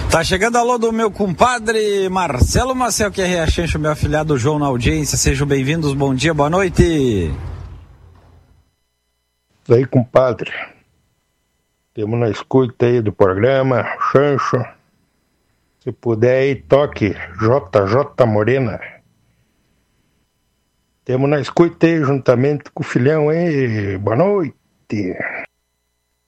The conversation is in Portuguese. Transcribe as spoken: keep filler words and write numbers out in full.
Tá chegando alô do meu compadre Marcelo Maciel, que é Riachencho, meu afilhado João na audiência. Sejam bem-vindos, bom dia, boa noite. E aí, compadre, temos na escuta aí do programa, Chancho. Se puder aí, toque J J Morena. Temos na escuta aí juntamente com o filhão aí, boa noite.